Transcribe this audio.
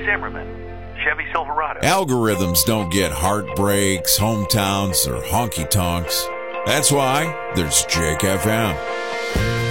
Zimmerman, Chevy Silverado. Algorithms don't get heartbreaks, hometowns, or honky-tonks. That's why there's Jake FM.